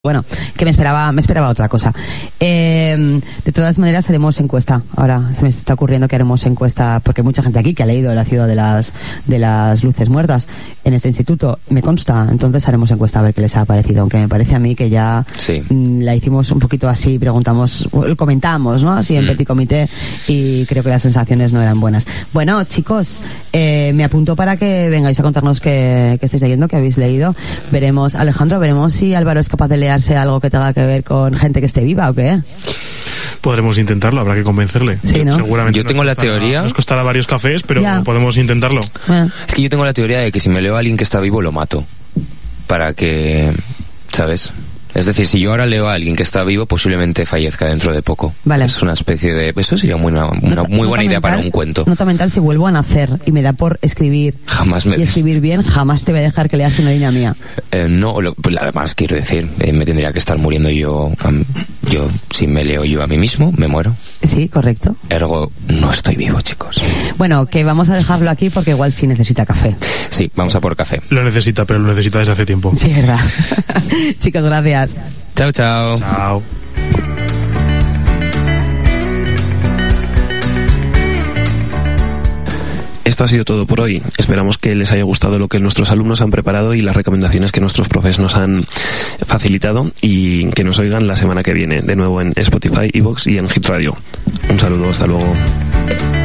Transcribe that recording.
Bueno, que me esperaba otra cosa. De todas maneras haremos encuesta. Ahora se me está ocurriendo que haremos encuesta porque hay mucha gente aquí que ha leído La ciudad de las luces muertas en este instituto, me consta. Entonces haremos encuesta a ver qué les ha parecido, aunque me parece a mí que ya sí. La hicimos un poquito así, comentamos, ¿no? Así en petit comité, y creo que las sensaciones no eran buenas. Bueno, chicos, me apunto para que vengáis a contarnos qué estáis leyendo, qué habéis leído. Veremos si Álvaro es capaz de leerse algo que tenga que ver con gente que esté viva o qué. Podremos intentarlo, habrá que convencerle. Sí, ¿no? Seguramente yo tengo la teoría. Nos costará varios cafés, pero ya. Podemos intentarlo. Es que yo tengo la teoría de que si me leo a alguien que está vivo, lo mato. Para que, ¿sabes? Es decir, si yo ahora leo a alguien que está vivo, posiblemente fallezca dentro de poco. Vale. Es una especie de... Eso sería una muy buena idea para un cuento. Nota mental: si vuelvo a nacer y me da por escribir escribir bien, jamás te voy a dejar que leas una línea mía. Pues además, quiero decir, me tendría que estar muriendo yo, si me leo yo a mí mismo, me muero. Sí, correcto. Ergo, no estoy vivo, chicos. Bueno, que vamos a dejarlo aquí porque igual sí necesita café. Sí, vamos a por café. Lo necesita, pero lo necesita desde hace tiempo. Sí, verdad. Chicos, gracias. Chao, chao. Chao. Esto ha sido todo por hoy. Esperamos que les haya gustado lo que nuestros alumnos han preparado y las recomendaciones que nuestros profes nos han facilitado, y que nos oigan la semana que viene de nuevo en Spotify, iVoox y en Hit Radio. Un saludo, hasta luego.